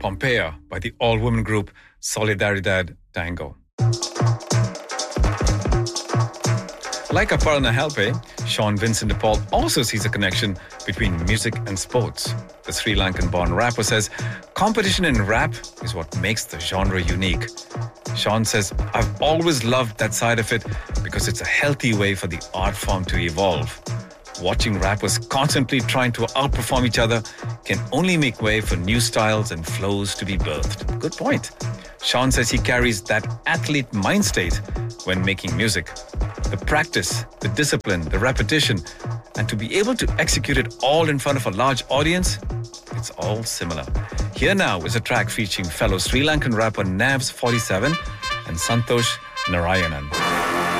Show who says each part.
Speaker 1: Pompeia by the all-woman group Solidaridad Tango. Like Aparna Halpe, Sean Vincent de Paul also sees a connection between music and sports. The Sri Lankan-born rapper says competition in rap is what makes the genre unique. Sean says, I've always loved that side of it because it's a healthy way for the art form to evolve. Watching rappers constantly trying to outperform each other can only make way for new styles and flows to be birthed. Good point. Sean says he carries that athlete mind state when making music. The practice, the discipline, the repetition, and to be able to execute it all in front of a large audience, it's all similar. Here now is a track featuring fellow Sri Lankan rapper Navs 47 and Santosh Narayanan.